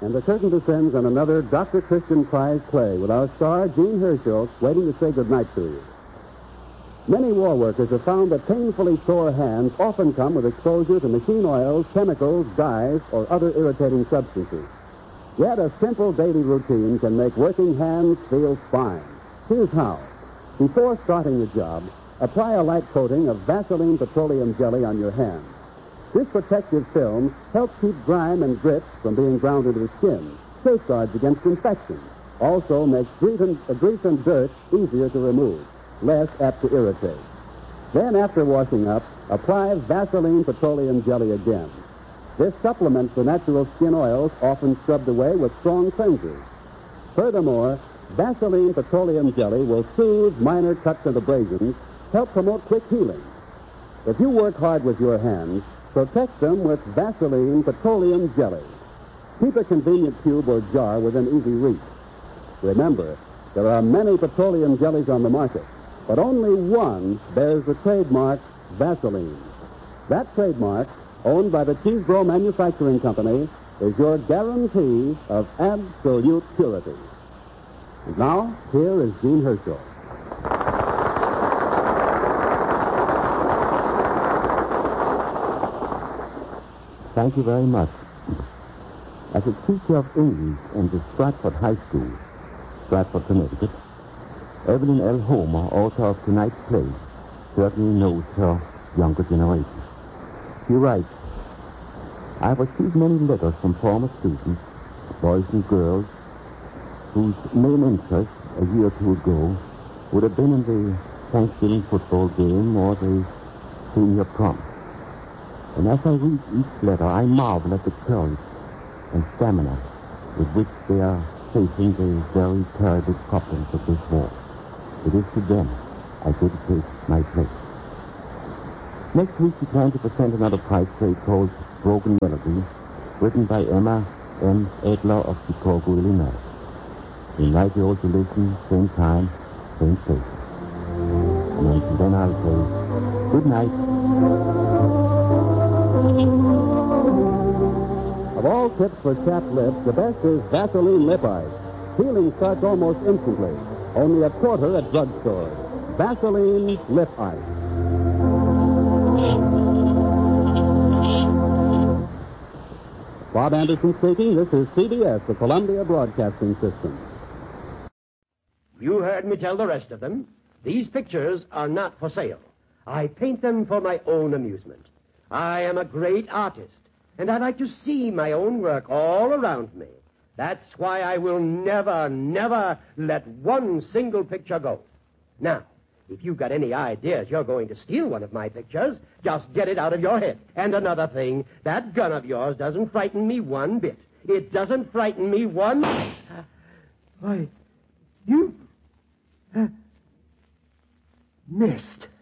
And the curtain descends on another Dr. Christian Prize play with our star, Gene Herschel, waiting to say goodnight to you. Many war workers have found that painfully sore hands often come with exposure to machine oils, chemicals, dyes, or other irritating substances. Yet a simple daily routine can make working hands feel fine. Here's how. Before starting the job, apply a light coating of Vaseline petroleum jelly on your hands. This protective film helps keep grime and grit from being ground into the skin, safeguards against infection, also makes grease and dirt easier to remove, less apt to irritate. Then, after washing up, apply Vaseline petroleum jelly again. This supplements the natural skin oils often scrubbed away with strong cleansers. Furthermore, Vaseline petroleum jelly will soothe minor cuts and abrasions, help promote quick healing. If you work hard with your hands, protect them with Vaseline petroleum jelly. Keep a convenient tube or jar within easy reach. Remember, there are many petroleum jellies on the market, but only one bears the trademark Vaseline. That trademark, owned by the Cheesebro Manufacturing Company, is your guarantee of absolute purity. And now, here is Gene Herschel. Thank you very much. As a teacher of English in the Stratford High School, Stratford, Connecticut, Evelyn L. Homer, author of tonight's play, certainly knows her younger generation. She writes, I've received many letters from former students, boys and girls, whose main interest a year or two ago would have been in the Thanksgiving football game or the senior prom. And as I read each letter, I marvel at the courage and stamina with which they are facing the very terrible problems of this war. It is to them I dedicate my play. Next week, we plan to present another prize play called Broken Melody, written by Emma M. Edler of Chicago, Illinois. We invite you all to listen, same time, same place. And until then, I'll say good night. Of all tips for chapped lips, the best is Vaseline Lip Ice. Healing starts almost instantly. Only a quarter at drugstores. Vaseline Lip Ice. Bob Anderson speaking. This is CBS, the Columbia Broadcasting System. You heard me tell the rest of them. These pictures are not for sale. I paint them for my own amusement. I am a great artist, and I like to see my own work all around me. That's why I will never, never let one single picture go. Now, if you've got any ideas you're going to steal one of my pictures, just get it out of your head. And another thing, that gun of yours doesn't frighten me one bit. It doesn't frighten me one... Why, you... missed.